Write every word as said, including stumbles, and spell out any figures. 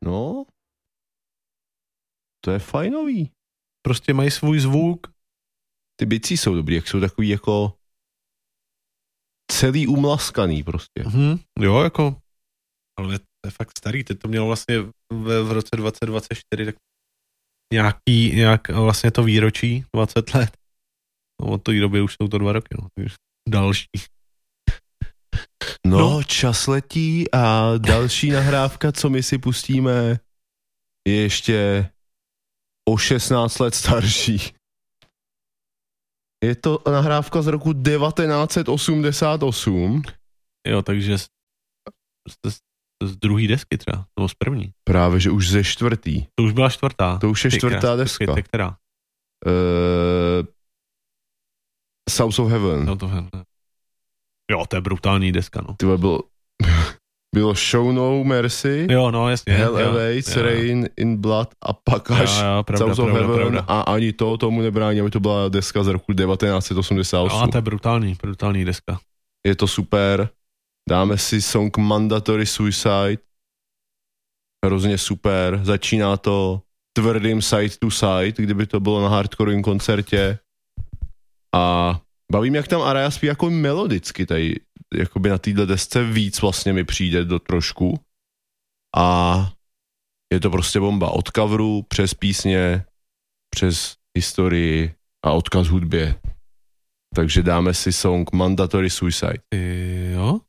No, to je fajnový. Prostě mají svůj zvuk. Ty bicí jsou dobrý, jak jsou takový jako celý umlaskaný prostě. Mhm, jo, jako, ale to je fakt starý, teď to mělo vlastně v, v roce dvacet dvacet čtyři tak nějaký, nějak vlastně to výročí, dvacet let. No, od té doby už jsou to dva roky, no, takže další. No, No. čas letí a další nahrávka, co my si pustíme, je ještě o šestnáct let starší. Je to nahrávka z roku devatenáct set osmdesát osm. Jo, takže z, z, z druhé desky třeba, nebo z první. Právě, že už ze čtvrtý. To už byla čtvrtá. To už je Ty čtvrtá krás, deska. počkej, která? Uh, South of Heaven. No to, jo, to je brutální deska, no. Tyhle byl, bylo Show No Mercy, Jo, no, jasně. Hell jo, Awaits, jo. Rain in Blood a pak až Jo, jo, pravda, South of pravda, Heaven pravda. a ani to tomu nebrání, aby to byla deska z roku devatenáct set osmdesát osm. No, to je brutální, brutální deska. Je to super. Dáme si song Mandatory Suicide. Hrozně super. Začíná to tvrdým side to side, kdyby to bylo na hardcoreovém koncertě. A bavím, jak tam Araya zpívá jako melodicky tady, jakoby na této desce víc vlastně mi přijde do trošku. A je to prostě bomba. Od coveru, přes písně, přes historii a odkaz hudbě. Takže dáme si song Mandatory Suicide. Jo?